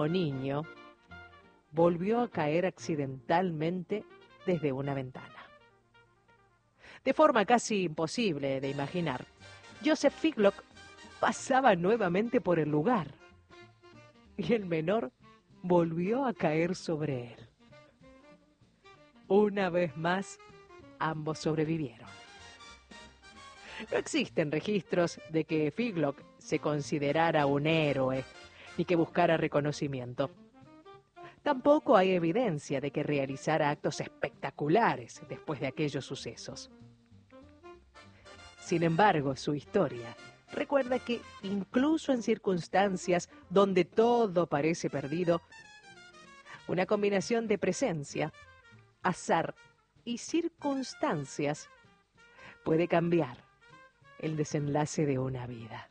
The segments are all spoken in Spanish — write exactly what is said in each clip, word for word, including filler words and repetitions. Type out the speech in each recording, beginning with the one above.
niño volvió a caer accidentalmente desde una ventana. De forma casi imposible de imaginar, Joseph Figlock pasaba nuevamente por el lugar y el menor volvió a caer sobre él. Una vez más, ambos sobrevivieron. No existen registros de que Figlock se considerara un héroe ni que buscara reconocimiento. Tampoco hay evidencia de que realizara actos espectaculares después de aquellos sucesos. Sin embargo, su historia recuerda que incluso en circunstancias donde todo parece perdido, una combinación de presencia, azar y circunstancias puede cambiar el desenlace de una vida.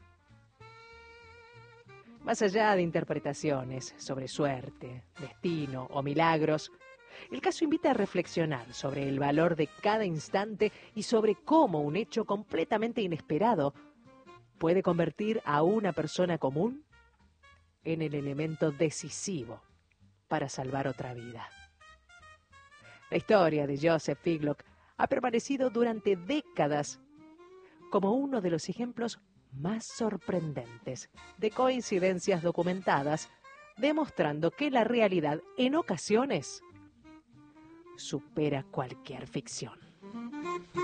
Más allá de interpretaciones sobre suerte, destino o milagros, el caso invita a reflexionar sobre el valor de cada instante y sobre cómo un hecho completamente inesperado puede convertir a una persona común en el elemento decisivo para salvar otra vida. La historia de Joseph Figlock ha permanecido durante décadas como uno de los ejemplos más sorprendentes de coincidencias documentadas, demostrando que la realidad en ocasiones supera cualquier ficción.